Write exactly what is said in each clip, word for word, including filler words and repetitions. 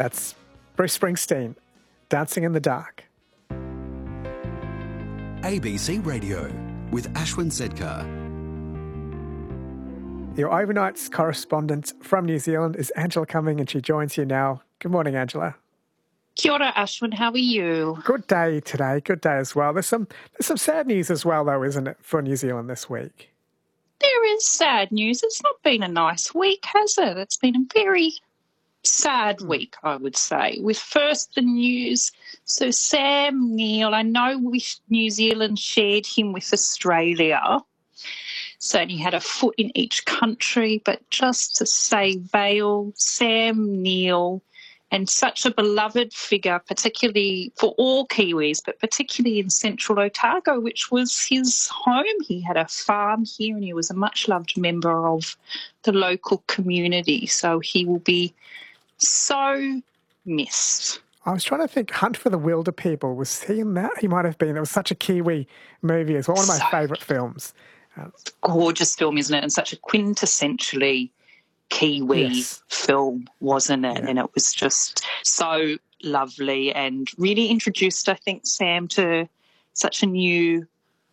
That's Bruce Springsteen, Dancing in the Dark. A B C Radio with Ashwin Sedkar. Your overnights correspondent from New Zealand is Angela Cumming, and she joins you now. Good morning, Angela. Kia ora, Ashwin. How are you? Good day today. Good day as well. There's some there's some sad news as well, though, isn't it, for New Zealand this week? There is sad news. It's not been a nice week, has it? It's been a very sad week, I would say. With first the news, so Sam Neill, I know we, New Zealand shared him with Australia, so he had a foot in each country, but just to say bail, Sam Neill, and such a beloved figure, particularly for all Kiwis, but particularly in central Otago, which was his home. He had a farm here and he was a much-loved member of the local community, so he will be so missed. I was trying to think, Hunt for the Wilder People, was he in that? He might have been. It was such a Kiwi movie as well, one of my so favourite films. Um, gorgeous film, isn't it? And such a quintessentially Kiwi yes. film, wasn't it? Yeah. And it was just so lovely and really introduced, I think, Sam to such a new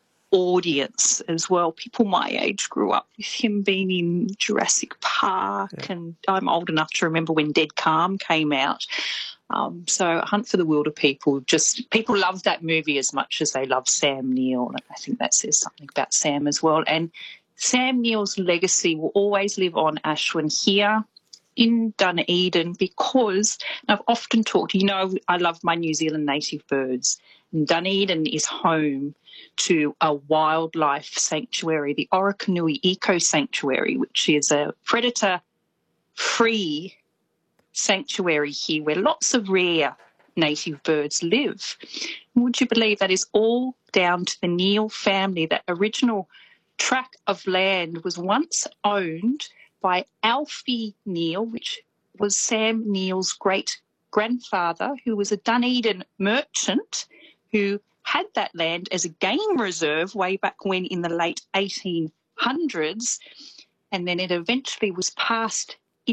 audience as well. People my age grew up with him being in Jurassic Park, yeah. and I'm old enough to remember when Dead Calm came out. Um, so Hunt for the Wilder People, just people love that movie as much as they love Sam Neill, and I think that says something about Sam as well. And Sam Neill's legacy will always live on, Ashwin, here in Dunedin, because I've often talked, you know, I love my New Zealand native birds. And Dunedin is home to a wildlife sanctuary, the Orokonui Eco Sanctuary, which is a predator-free sanctuary here where lots of rare native birds live. Would you believe that is all down to the Neill family? That original tract of land was once owned by Alfie Neill, which was Sam Neill's great-grandfather, who was a Dunedin merchant who had that land as a game reserve way back when in the late eighteen hundreds, and then it eventually was passed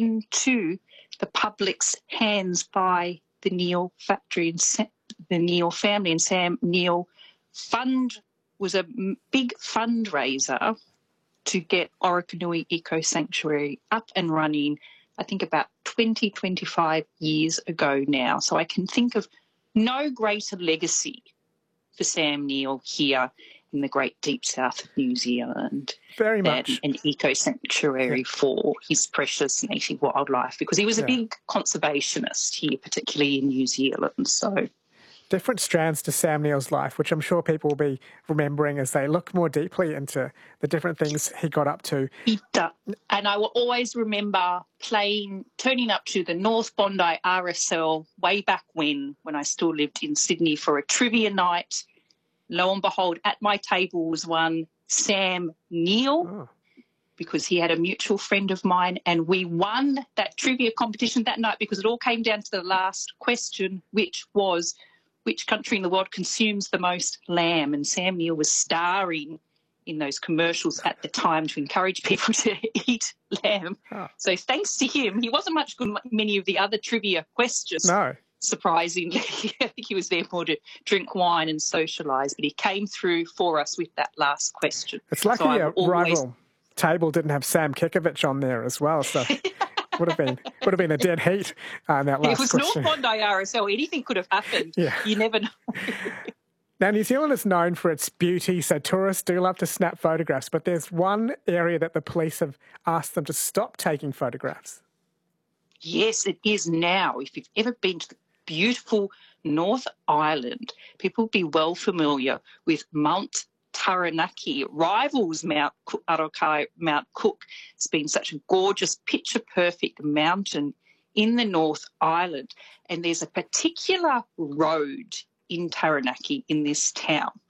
into the public's hands by the Neill factory and Sa- the Neill family. And Sam Neill fund was a big fundraiser to get Orokonui Eco Sanctuary up and running, I think about twenty, twenty-five years ago now. So I can think of no greater legacy for Sam Neill here in the great deep south of New Zealand. Very much. An eco sanctuary yeah. for his precious native wildlife, because he was a yeah. big conservationist here, particularly in New Zealand. So different strands to Sam Neill's life, which I'm sure people will be remembering as they look more deeply into the different things he got up to. He does. And I will always remember playing, turning up to the North Bondi R S L way back when, when I still lived in Sydney, for a trivia night. Lo and behold, at my table was one Sam Neill, oh. because he had a mutual friend of mine, and we won that trivia competition that night because it all came down to the last question, which was, which country in the world consumes the most lamb? And Sam Neill was starring in those commercials at the time to encourage people to eat lamb. Oh. So thanks to him, he wasn't much good at many of the other trivia questions. No. Surprisingly, I think he was there more to drink wine and socialise, but he came through for us with that last question. It's lucky so a always... rival table didn't have Sam Kikovich on there as well, so would have been would have been a dead heat uh, in that last question. It was question. North Bondi R S L. Anything could have happened. Yeah. You never know. Now, New Zealand is known for its beauty, so tourists do love to snap photographs, but there's one area that the police have asked them to stop taking photographs. Yes, it is now. If you've ever been to the beautiful North Island, people will be well familiar with Mount Taranaki. It rivals Mount Cook, Arokai, Mount Cook. It's been such a gorgeous, picture-perfect mountain in the North Island. And there's a particular road in Taranaki, in this town,